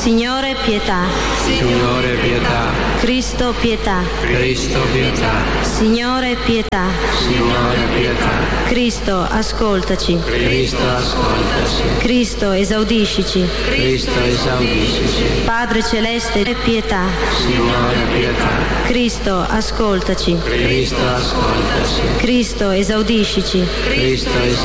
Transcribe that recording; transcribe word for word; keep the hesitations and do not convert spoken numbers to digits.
Signore pietà. Signore pietà. Cristo pietà. Cristo pietà. Signore pietà. Signore pietà. Cristo ascoltaci. Cristo ascoltaci. Cristo esaudiscici. Cristo esaudiscici. Padre celeste pietà. Signore pietà. Cristo ascoltaci. Cristo ascoltaci. Cristo esaudiscici. Cristo esaudiscici.